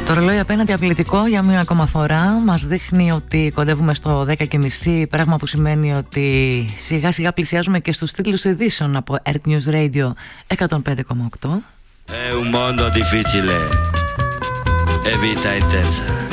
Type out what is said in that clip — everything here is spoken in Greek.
Το ρολόι απέναντι απλητικό για μία ακόμα φορά μας δείχνει ότι κοντεύουμε στο 10.30, πράγμα που σημαίνει ότι σιγά σιγά πλησιάζουμε και στους τίτλους ειδήσεων από Earth News Radio 105,8. È un mondo difficile e vita intensa.